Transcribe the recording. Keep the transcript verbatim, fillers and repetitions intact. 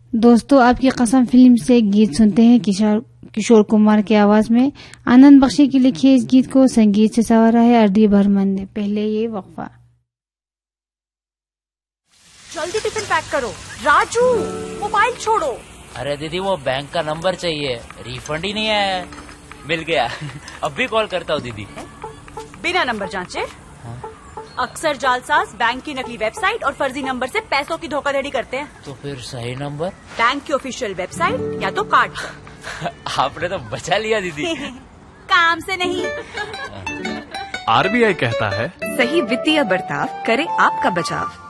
दोस्तों, आपकी कसम फिल्म से एक गीत सुनते हैं किशोर किशोर कुमार की आवाज में। आनंद बख्शी की लिखी इस गीत को संगीत से संवारा है अरदी बर्मन ने। पहले ये वक्फा। जल्दी टिफिन पैक करो। राजू, मोबाइल छोड़ो। अरे दीदी, वो बैंक का नंबर चाहिए, रिफंड ही नहीं आया है। मिल गया। अब भी कॉल करता हूँ दीदी। बिना नंबर जांचे? हाँ? अक्सर जालसाज बैंक की नकली वेबसाइट और फर्जी नंबर से पैसों की धोखाधड़ी करते हैं। तो फिर सही नंबर? बैंक की ऑफिशियल वेबसाइट या तो कार्ड पर। आपने तो बचा लिया दीदी। काम से नहीं। आरबीआई कहता है, सही वित्तीय बर्ताव करे आपका बचाव।